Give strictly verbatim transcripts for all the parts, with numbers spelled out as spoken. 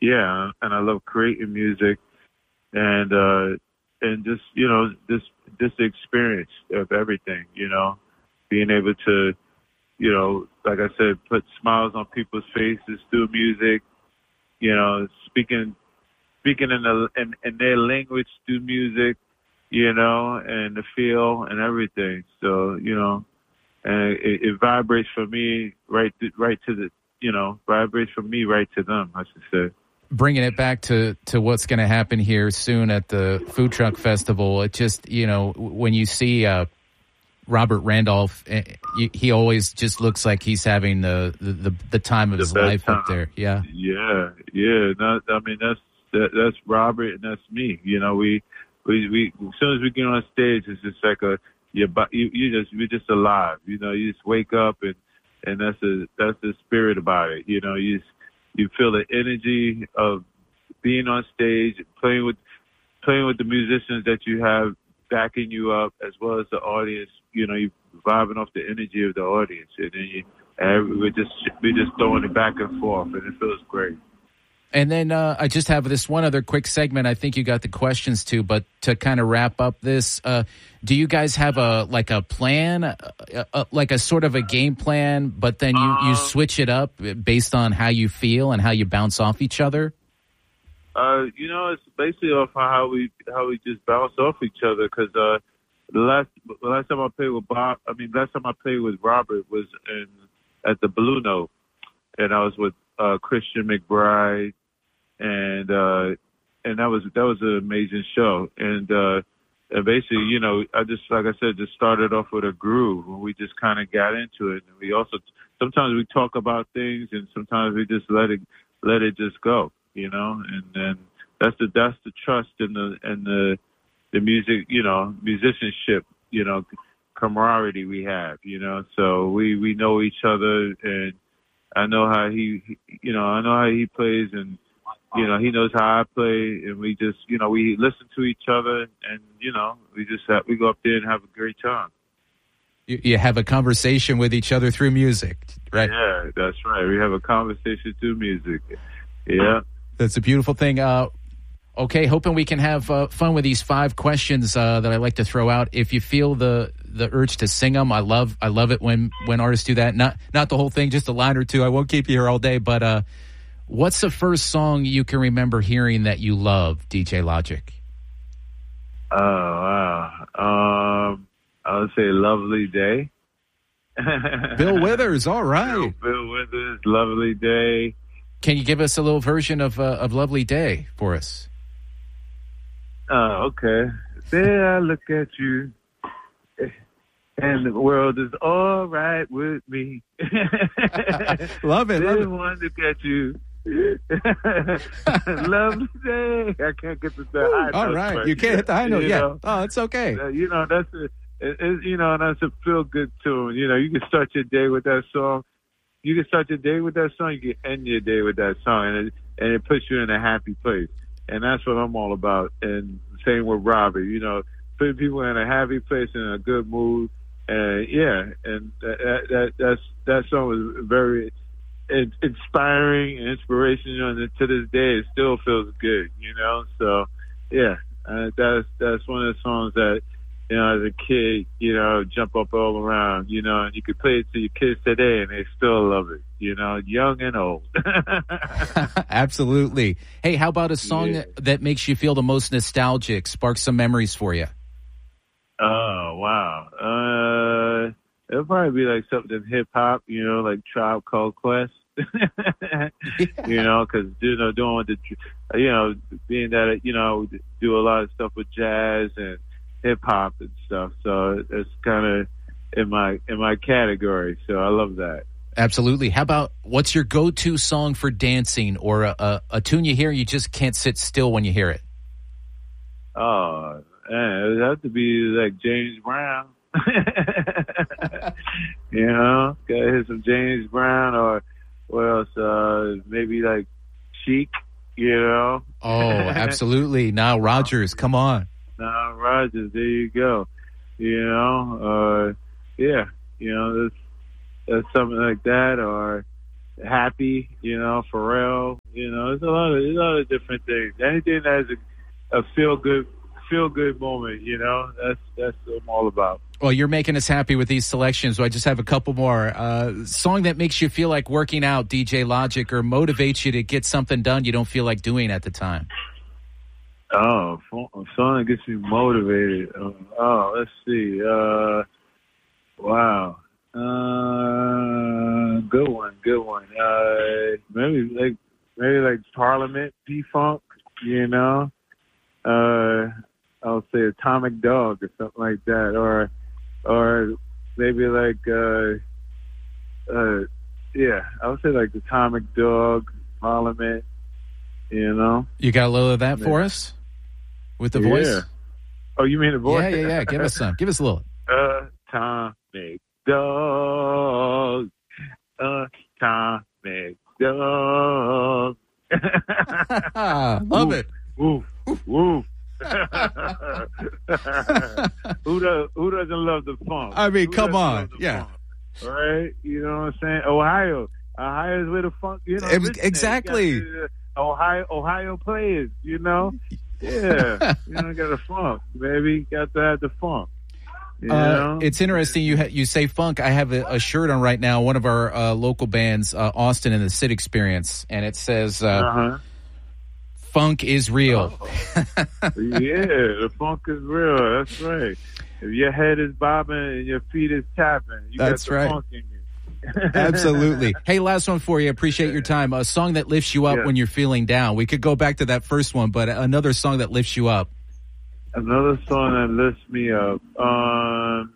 yeah, and I love creating music, and uh, and just you know this this experience of everything, you know, being able to, you know, like I said, put smiles on people's faces through music, you know, speaking speaking in the in, in their language through music, you know, and the feel and everything. So you know, and it, it vibrates for me right to, right to the you know vibrates from me right to them, I should say. Bringing it back to, to what's going to happen here soon at the Food Truck Festival, it just, you know, when you see uh, Robert Randolph, he always just looks like he's having the the, the time of the his life time. Up there. Yeah, yeah, yeah. No, I mean, that's that, that's Robert and that's me. You know, we, we we as soon as we get on stage, it's just like a you you, you just you're just alive. You know, you just wake up and and that's a that's the spirit about it. You know, you just, you feel the energy of being on stage, playing with playing with the musicians that you have backing you up, as well as the audience. You know, you vibing off the energy of the audience, and then you, and we're just we're just throwing it back and forth, and it feels great. And then uh, I just have this one other quick segment. I think you got the questions too, but to kind of wrap up this, uh, do you guys have a like a plan, uh, uh, like a sort of a game plan, but then you, you switch it up based on how you feel and how you bounce off each other? Uh, you know, it's basically off how we how we just bounce off each other. Because uh, the last the last time I played with Bob, I mean, last time I played with Robert was in at the Blue Note, and I was with uh, Christian McBride. And, uh, and that was, that was an amazing show. And, uh, and basically, you know, I just, like I said, just started off with a groove and we just kind of got into it. And we also, sometimes we talk about things and sometimes we just let it, let it just go, you know, and then that's the, that's the trust in the, and the, the music, you know, musicianship, you know, camaraderie we have, you know, so we, we know each other and I know how he, you know, I know how he plays and, you know, he knows how I play, and we just, you know, we listen to each other, and, you know, we just have, we go up there and have a great time. You, you have a conversation with each other through music, right? Yeah, that's right. We have a conversation through music. Yeah. That's a beautiful thing. Uh, okay, hoping we can have uh, fun with these five questions uh, that I like to throw out. If you feel the the urge to sing them, I love I love it when, when artists do that. Not not the whole thing, just a line or two. I won't keep you here all day, but... Uh, what's the first song you can remember hearing that you love, D J Logic? Oh, wow. Um, I would say Lovely Day. Bill Withers, all right. Bill, Bill Withers, Lovely Day. Can you give us a little version of uh, of Lovely Day for us? Oh, okay. There I look at you, and the world is all right with me. Love it. There love it. one look at you. Lovely day. I can't get to the high note. All right, but, you can't hit the high note yet. Know, oh, it's okay. Uh, you know, that's a, it, it, you know, that's a feel good tune. You know, you can start your day with that song. You can start your day with that song. You can end your day with that song, and it, and it puts you in a happy place. And that's what I'm all about. And same with Robert. You know, putting people in a happy place and in a good mood. And yeah, and that, that that's that song was very inspiring and inspirational, and to this day it still feels good, you know. So yeah, uh, that's that's one of the songs that, you know, as a kid, you know, jump up all around, you know, and you could play it to your kids today and they still love it, you know, young and old. Absolutely. Hey, how about a song yeah. that makes you feel the most nostalgic, sparks some memories for you? Oh, wow. Uh, it'll probably be like something hip hop, you know, like Tribe Called Quest. yeah. You know, because, you know, doing the, you know, being that, you know, do a lot of stuff with jazz and hip hop and stuff. So it's kind of in my, in my category. So I love that. Absolutely. How about, what's your go-to song for dancing, or a, a, a tune you hear and you just can't sit still when you hear it? Oh, man, it would have to be like James Brown. You know, gotta hear some James Brown, or what else? Uh, maybe like Chic, you know? Oh, absolutely. Nile Rodgers, come on. Nile Rodgers, there you go. You know, uh, yeah, you know, that's, that's something like that, or, Happy, you know, Pharrell, you know, there's a lot of, there's a lot of different things. Anything that is a, a feel good, feel good moment, you know, that's, that's what I'm all about. Well, you're making us happy with these selections. So I just have a couple more. Uh, song that makes you feel like working out, D J Logic, or motivates you to get something done you don't feel like doing at the time. Oh, a song that gets me motivated. Oh, oh let's see. Uh, wow. Uh, good one, good one. Uh, maybe like maybe like Parliament, P-Funk, you know. Uh, I'll say Atomic Dog or something like that, or or maybe like uh, uh, yeah, I would say like Atomic Dog, Parliament, you know. You got a little of that yeah. for us with the voice? Yeah. Oh, you mean the voice? Yeah, yeah, yeah. Give us some. Give us a little. Atomic Dog, Atomic Dog. Love it. Woo, woo. who does who doesn't love the funk? I mean, who come on, yeah. Funk? Right? You know what I'm saying? Ohio, Ohio is where the funk. You know, exactly. The, uh, Ohio, Ohio players. You know, yeah. You know, got the funk, baby. Got to have the funk. You uh, know? It's interesting you ha- you say funk. I have a, a shirt on right now, one of our uh, local bands, uh, Austin and the Sid Experience, and it says, uh, uh-huh. funk is real. Oh. Yeah, the funk is real. That's right. If your head is bobbing and your feet is tapping, you That's got the right. funk in you. Absolutely. Hey, last one for you. Appreciate your time. A song that lifts you up yeah. when you're feeling down. We could go back to that first one, but another song that lifts you up. Another song that lifts me up. Um,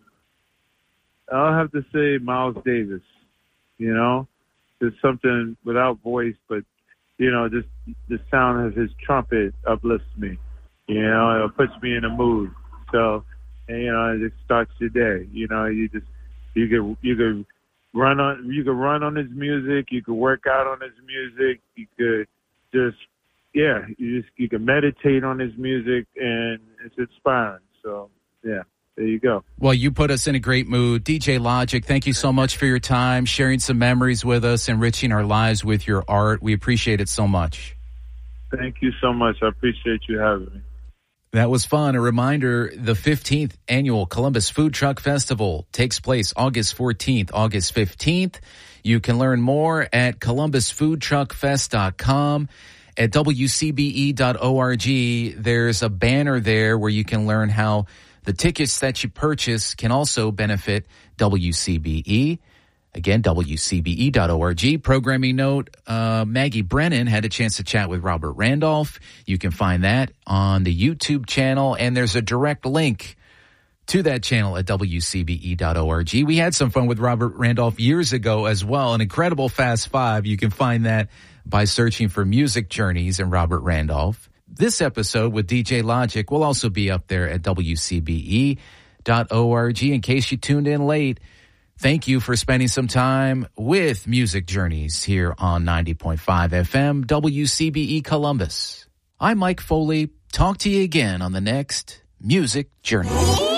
I'll have to say Miles Davis. You know, just something without voice, but you know, just the sound of his trumpet uplifts me. You know, it puts me in a mood. So, and, you know, it just starts your day. You know, you just you could you could run on you could run on his music. You could work out on his music. You could just yeah, you just you can meditate on his music, and it's inspiring. So yeah, there you go. Well, you put us in a great mood, D J Logic. Thank you so much for your time, sharing some memories with us, enriching our lives with your art. We appreciate it so much. Thank you so much. I appreciate you having me. That was fun. A reminder, the fifteenth Annual Columbus Food Truck Festival takes place August fourteenth, August fifteenth. You can learn more at columbus food truck fest dot com. At W C B E dot org, there's a banner there where you can learn how the tickets that you purchase can also benefit W C B E. Again, W C B E dot org. Programming note, uh, Maggie Brennan had a chance to chat with Robert Randolph. You can find that on the YouTube channel, and there's a direct link to that channel at W C B E dot org. We had some fun with Robert Randolph years ago as well. An incredible Fast Five. You can find that by searching for Music Journeys and Robert Randolph. This episode with D J Logic will also be up there at W C B E dot org. In case you tuned in late, thank you for spending some time with Music Journeys here on ninety point five F M, W C B E Columbus. I'm Mike Foley. Talk to you again on the next Music Journey.